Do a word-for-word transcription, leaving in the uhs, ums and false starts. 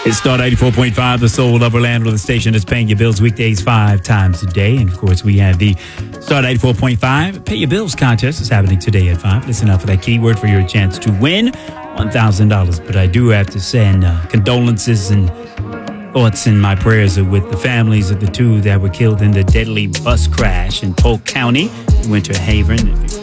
It's Star ninety-four point five, the soul of Orlando, the station that's paying your bills weekdays five times a day. And, of course, we have the Star ninety-four point five Pay Your Bills contest. It's happening today at five. Listen out for that keyword for your chance to win one thousand dollars. But I do have to send uh, condolences and thoughts and my prayers are with the families of the two that were killed in the deadly bus crash in Polk County, Winter Haven.